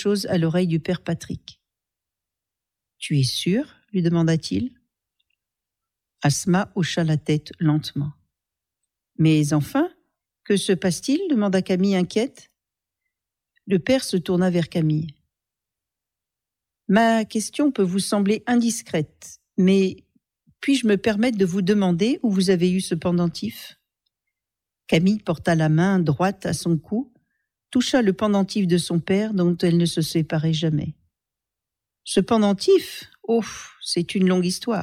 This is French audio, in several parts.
chose à l'oreille du père Patrick. « Tu es sûr ?» lui demanda-t-il. Asma hocha la tête lentement. « Mais enfin, que se passe-t-il » demanda Camille inquiète. Le père se tourna vers Camille. « Ma question peut vous sembler indiscrète, mais puis-je me permettre de vous demander où vous avez eu ce pendentif ?» Camille porta la main droite à son cou, toucha le pendentif de son père dont elle ne se séparait jamais. « Ce pendentif, oh, c'est une longue histoire. »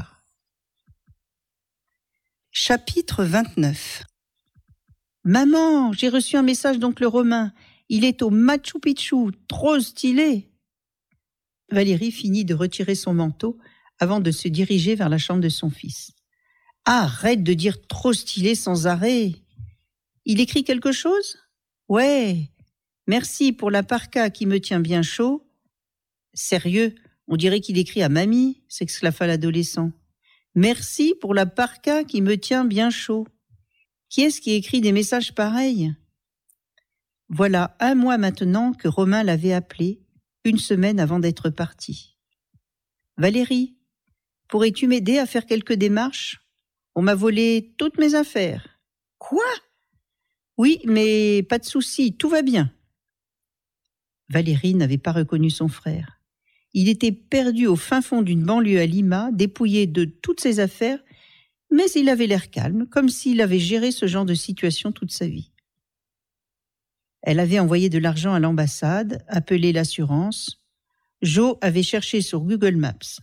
Chapitre 29. Maman, j'ai reçu un message d'oncle Romain. Il est au Machu Picchu, trop stylé. Valérie finit de retirer son manteau avant de se diriger vers la chambre de son fils. Arrête de dire trop stylé sans arrêt. Il écrit quelque chose ? Ouais, merci pour la parka qui me tient bien chaud. Sérieux, on dirait qu'il écrit à mamie, s'exclama l'adolescent. Merci pour la parka qui me tient bien chaud. Qui est-ce qui écrit des messages pareils ? Voilà 1 mois maintenant que Romain l'avait appelé, 1 semaine avant d'être parti. Valérie, pourrais-tu m'aider à faire quelques démarches ? On m'a volé toutes mes affaires. Quoi ? Oui, mais pas de souci, tout va bien. Valérie n'avait pas reconnu son frère. Il était perdu au fin fond d'une banlieue à Lima, dépouillé de toutes ses affaires, mais il avait l'air calme, comme s'il avait géré ce genre de situation toute sa vie. Elle avait envoyé de l'argent à l'ambassade, appelé l'assurance. Jo avait cherché sur Google Maps.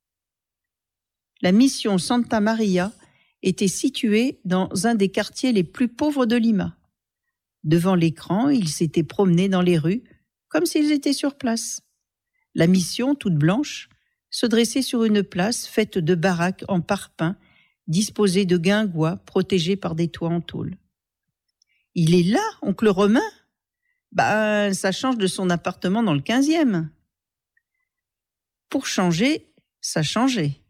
La mission Santa Maria était située dans un des quartiers les plus pauvres de Lima. Devant l'écran, ils s'étaient promenés dans les rues, comme s'ils étaient sur place. La mission, toute blanche, se dressait sur une place faite de baraques en parpaing, disposées de guingois protégés par des toits en tôle. « Il est là, oncle Romain ?» « Ça change de son appartement dans le 15e. » Pour changer, ça changeait.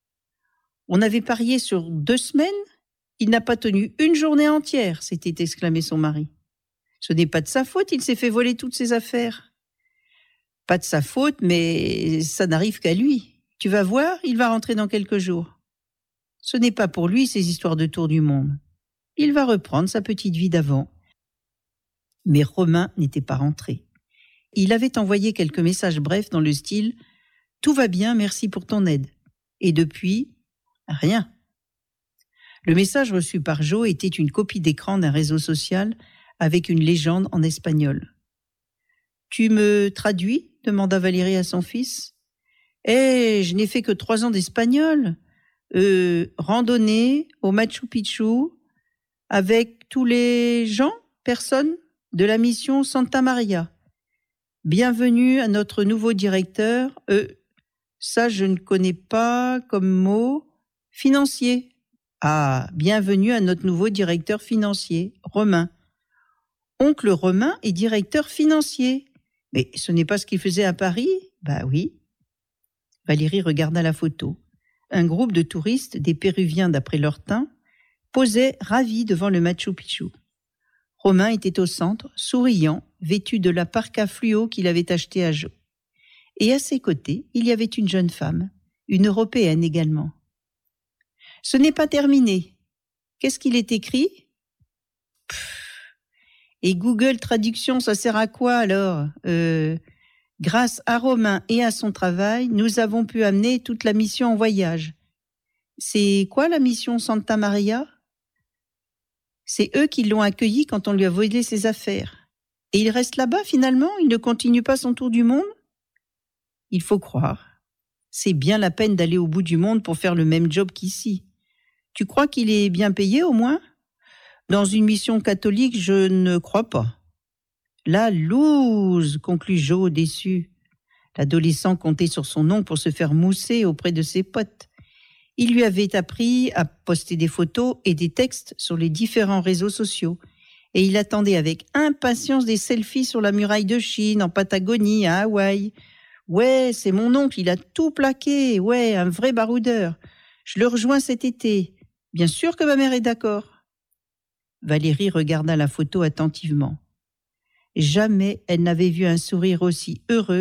On avait parié sur 2 semaines, il n'a pas tenu 1 journée entière, s'était exclamé son mari. Ce n'est pas de sa faute, il s'est fait voler toutes ses affaires. Pas de sa faute, mais ça n'arrive qu'à lui. Tu vas voir, il va rentrer dans quelques jours. Ce n'est pas pour lui ces histoires de tour du monde. Il va reprendre sa petite vie d'avant. Mais Romain n'était pas rentré. Il avait envoyé quelques messages brefs dans le style « Tout va bien, merci pour ton aide ». Et depuis, rien. Le message reçu par Jo était une copie d'écran d'un réseau social avec une légende en espagnol. « Tu me traduis ?» demanda Valérie à son fils. « Je n'ai fait que 3 ans d'espagnol. Randonnée au Machu Picchu avec tous les gens, personnes de la mission Santa Maria. Bienvenue à notre nouveau directeur. Ça je ne connais pas comme mot. Financier. Ah, bienvenue à notre nouveau directeur financier, Romain. Oncle Romain est directeur financier. Mais ce n'est pas ce qu'il faisait à Paris ? Bah oui. Valérie regarda la photo. Un groupe de touristes, des Péruviens d'après leur teint, posait ravis devant le Machu Picchu. Romain était au centre, souriant, vêtu de la parka fluo qu'il avait achetée à Jo. Et à ses côtés, il y avait une jeune femme, une Européenne également. Ce n'est pas terminé. Qu'est-ce qu'il est écrit ? Et Google Traduction, ça sert à quoi alors ? Grâce à Romain et à son travail, nous avons pu amener toute la mission en voyage. C'est quoi la mission Santa Maria ? C'est eux qui l'ont accueilli quand on lui a volé ses affaires. Et il reste là-bas finalement ? Il ne continue pas son tour du monde ? Il faut croire. C'est bien la peine d'aller au bout du monde pour faire le même job qu'ici. Tu crois qu'il est bien payé au moins ? Dans une mission catholique, je ne crois pas. La loose, conclut Jo déçu. L'adolescent comptait sur son oncle pour se faire mousser auprès de ses potes. Il lui avait appris à poster des photos et des textes sur les différents réseaux sociaux. Et il attendait avec impatience des selfies sur la muraille de Chine, en Patagonie, à Hawaï. Ouais, c'est mon oncle, il a tout plaqué. Ouais, un vrai baroudeur. Je le rejoins cet été. Bien sûr que ma mère est d'accord. Valérie regarda la photo attentivement. Jamais elle n'avait vu un sourire aussi heureux